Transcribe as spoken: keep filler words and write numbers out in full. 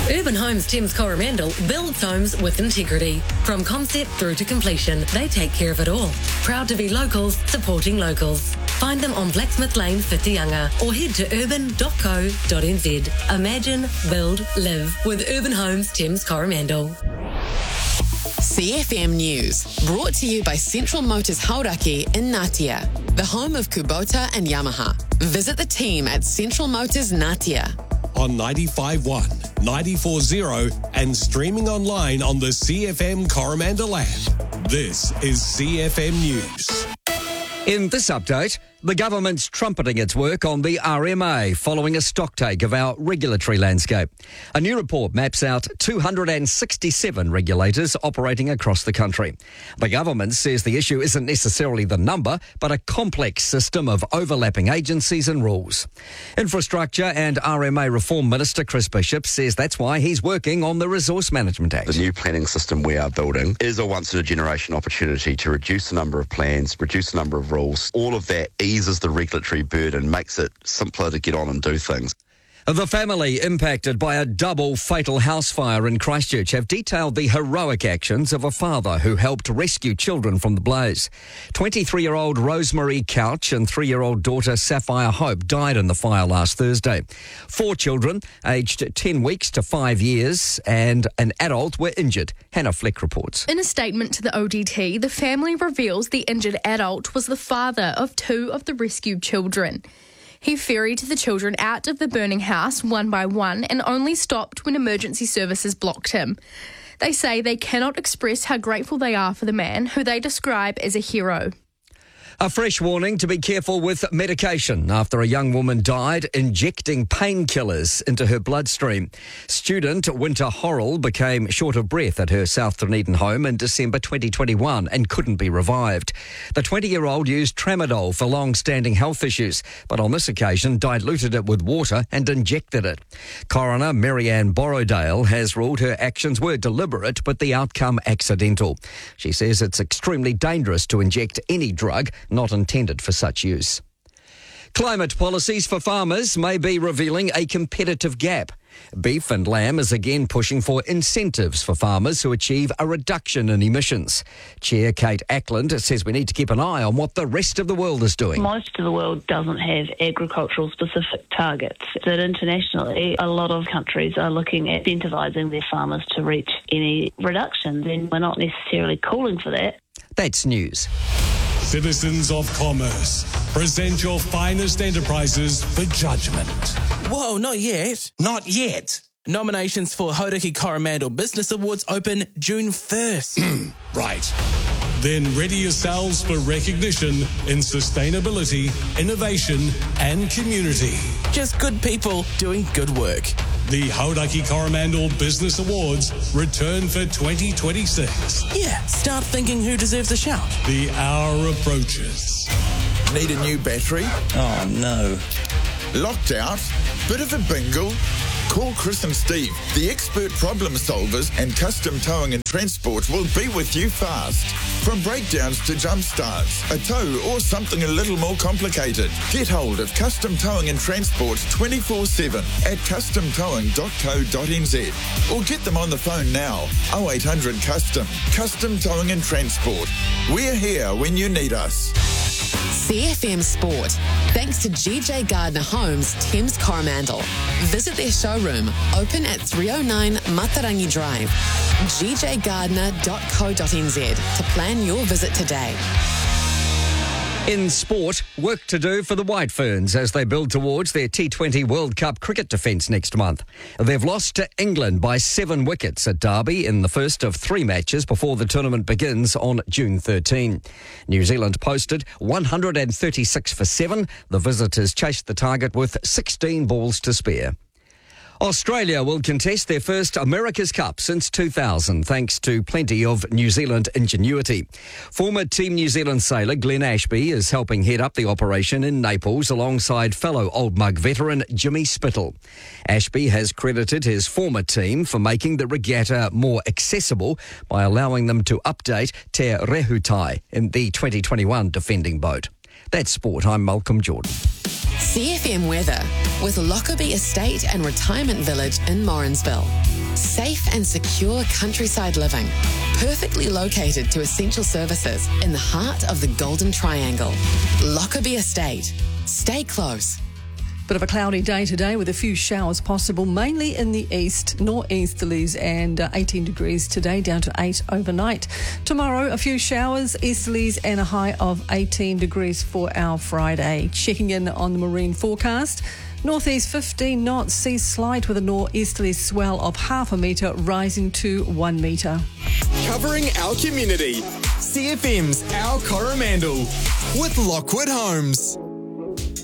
Urban Homes Thames Coromandel builds homes with integrity. From concept through to completion, they take care of it all. Proud to be locals, supporting locals. Find them on Blacksmith Lane, Whitianga, or head to urban dot co dot n z. Imagine, build, live with Urban Homes Thames Coromandel. C F M News, brought to you by Central Motors Hauraki in Ngatea, the home of Kubota and Yamaha. Visit the team at Central Motors Ngatea. On ninety-five point one, ninety-four point zero and streaming online on the C F M Coromandel app. This is C F M News. In this update, the government's trumpeting its work on the R M A following a stocktake of our regulatory landscape. A new report maps out two hundred sixty-seven regulators operating across the country. The government says the issue isn't necessarily the number, but a complex system of overlapping agencies and rules. Infrastructure and R M A Reform Minister Chris Bishop says that's why he's working on the Resource Management Act. The new planning system we are building is a once-in-a-generation opportunity to reduce the number of plans, reduce the number of rules. All of that eases the regulatory burden, makes it simpler to get on and do things. The family impacted by a double fatal house fire in Christchurch have detailed the heroic actions of a father who helped rescue children from the blaze. twenty-three-year-old Rosemary Couch and three-year-old daughter Sapphire Hope died in the fire last Thursday. Four children, aged ten weeks to five years, and an adult were injured. Hannah Fleck reports. In a statement to the O D T, the family reveals the injured adult was the father of two of the rescued children. He ferried the children out of the burning house one by one and only stopped when emergency services blocked him. They say they cannot express how grateful they are for the man, who they describe as a hero. A fresh warning to be careful with medication after a young woman died injecting painkillers into her bloodstream. Student Winter Horrell became short of breath at her South Dunedin home in December twenty twenty-one and couldn't be revived. The twenty-year-old used tramadol for long-standing health issues, but on this occasion diluted it with water and injected it. Coroner Marianne Borrowdale has ruled her actions were deliberate, but the outcome accidental. She says it's extremely dangerous to inject any drug not intended for such use. Climate policies for farmers may be revealing a competitive gap. Beef and Lamb is again pushing for incentives for farmers who achieve a reduction in emissions. Chair Kate Ackland says we need to keep an eye on what the rest of the world is doing. Most of the world doesn't have agricultural specific targets. That internationally, a lot of countries are looking at incentivising their farmers to reach any reductions, and we're not necessarily calling for that. That's news. Citizens of Commerce, present your finest enterprises for judgment. Whoa, not yet. Not yet. Nominations for Hauraki Coromandel Business Awards open June first. Right. Then ready yourselves for recognition in sustainability, innovation and community. Just good people doing good work. The Hauraki Coromandel Business Awards return for twenty twenty-six. Yeah, start thinking who deserves a shout. The hour approaches. Need a new battery? Oh, no. Locked out? Bit of a bingle? Call Chris and Steve. The expert problem solvers and custom towing and transport will be with you fast. From breakdowns to jump starts, a tow or something a little more complicated. Get hold of Custom Towing and Transport twenty-four seven at custom towing dot co dot n z or get them on the phone now. oh eight hundred custom. Custom Towing and Transport. We're here when you need us. C F M Sport, thanks to G J Gardner Homes Thames Coromandel. Visit their showroom, open at three oh nine Matarangi Drive. g j gardner dot co dot n z to plan your visit today. In sport, work to do for the White Ferns as they build towards their T twenty World Cup cricket defence next month. They've lost to England by seven wickets at Derby in the first of three matches before the tournament begins on June thirteenth. New Zealand posted one hundred thirty-six for seven. The visitors chased the target with sixteen balls to spare. Australia will contest their first America's Cup since two thousand, thanks to plenty of New Zealand ingenuity. Former Team New Zealand sailor Glenn Ashby is helping head up the operation in Naples alongside fellow Old Mug veteran Jimmy Spittle. Ashby has credited his former team for making the regatta more accessible by allowing them to update Te Rehutai in the twenty twenty-one defending boat. That's sport. I'm Malcolm Jordan. C F M weather with Lockerbie Estate and Retirement Village in Morrinsville. Safe and secure countryside living, perfectly located to essential services in the heart of the Golden Triangle. Lockerbie Estate. Stay close. Bit of a cloudy day today with a few showers possible, mainly in the east, northeasterlies, and uh, eighteen degrees today, down to eight overnight. Tomorrow, a few showers, easterlies, and a high of eighteen degrees for our Friday. Checking in on the marine forecast. Northeast fifteen knots, seas slight with a northeasterly swell of half a metre, rising to one metre. Covering our community. C F M's Our Coromandel with Lockwood Homes.